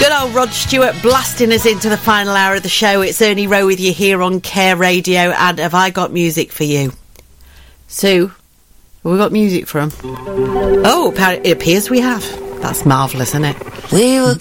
Good old Rod Stewart blasting us into the final hour of the show. It's Ernie Rowe with you here on Care Radio, and have I got music for you? Sue, have we got music for him? Oh, it appears we have. That's marvellous, isn't it? We were